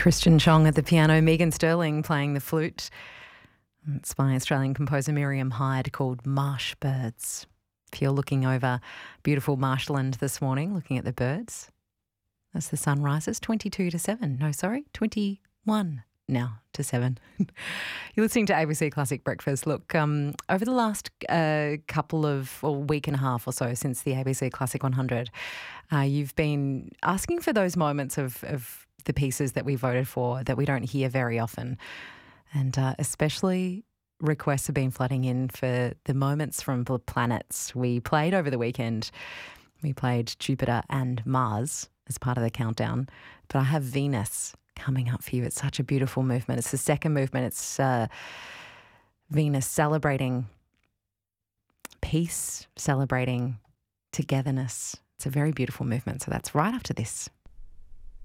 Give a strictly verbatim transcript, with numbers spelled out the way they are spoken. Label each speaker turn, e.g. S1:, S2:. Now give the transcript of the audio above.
S1: Christian Chong at the piano, Megan Sterling playing the flute. It's by Australian composer Miriam Hyde, called Marsh Birds. If you're looking over beautiful marshland this morning, looking at the birds, as the sun rises, twenty-two to seven. No, sorry, twenty-one now to seven. You're listening to A B C Classic Breakfast. Look, um, over the last uh, couple of, or week and a half or so since the A B C Classic one hundred, uh, you've been asking for those moments of, of the pieces that we voted for that we don't hear very often. And uh, especially requests have been flooding in for the moments from the planets. We played over the weekend. We played Jupiter and Mars as part of the countdown. But I have Venus coming up for you. It's such a beautiful movement. It's the second movement. It's uh, Venus celebrating peace, celebrating togetherness. It's a very beautiful movement. So that's right after this.